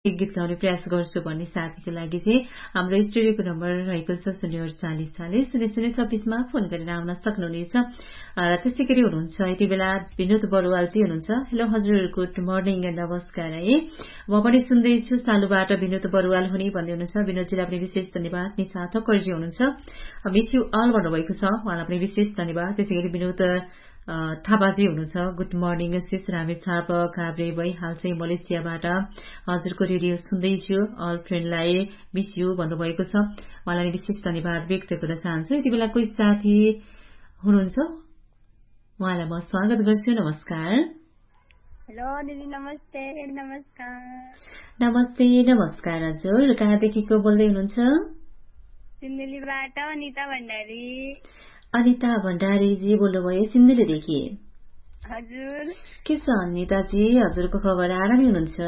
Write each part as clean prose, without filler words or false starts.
गीत गाउने प्रयास गर्छु भन्ने साथीको लागि चाहिँ हाम्रो स्टुडियोको नम्बर रहेको छ 04840 फोन गरेर आउन सक्नुहुनेछ र त्यसै गरी हुनुहुन्छ यति बेला विनोद बरुवालजी हुनुहुन्छ। हेलो हजुर, गुड मर्निङ एन्ड नमस्कार है। म पनि सुन्दैछु सालुबाट विनोद बरुवाल हुने भन्दै हुनुहुन्छ। विनोदजीलाई पनि विशेष धन्यवाद। निशा ठक्करजी हुनुहुन्छ, मिस यु अल भन्नुभएको छ, उहाँलाई पनि विशेष धन्यवाद। त्यसै गरी विनोद थापाजी हुनुहुन्छ, गुड मर्निङ शिष रामेछाप काभ्रे भई हाल चाहिँ मलेसियाबाट हजुरको रेडियो सुन्दैछु, अल फ्रेन्डलाई मिस यु भन्नुभएको छ, उहाँलाई विशेष धन्यवाद व्यक्त गर्न चाहन्छु। यति बेला कोही साथी हुनुहुन्छ, उहाँलाई म स्वागत गर्छु। नमस्कार। हेलो दिदी, नमस्ते। नमस्कार। नमस्ते नमस्कार हजुर, कहाँदेखि को बोल्दै हुनुहुन्छ? सिन्धुलीबाट अनिता भण्डारी। अनिता भण्डारीजी बोल्नुभयो सिन्धुलीदेखि? हजुर। के छ अनिताजी, हजुरको खबर आरामै हुनुहुन्छ?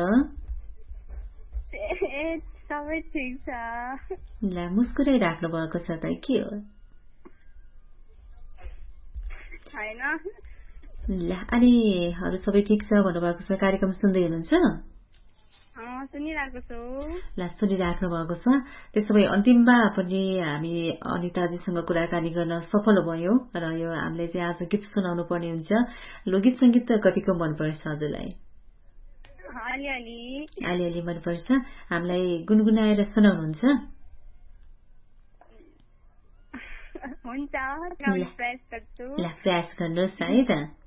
सबै ठिक छ। ल मुस्कुराइराख्नु भएको छ त, के हो? हैन। ल अनि अरू सबै ठिक छ भन्नुभएको छ, कार्यक्रम सुन्दै हुनुहुन्छ? सुनिरहेको छु। ल सुनिराख्नु भएको छ। त्यसो भए अन्तिममा पनि हामी अनिताजीसँग कुराकानी गर्न सफल भयौं र यो हामीले चाहिँ आज गीत सुनाउनु पर्ने हुन्छ। लोकगीत संगीत कतिको मनपर्छ हजुरलाई? अलिअलि मनपर्छ। हामीलाई गुनगुनाएर सुनाउनुहुन्छ? हुन्छ, प्रयास गर्छु। ल प्रयास गर्नुहोस् है त।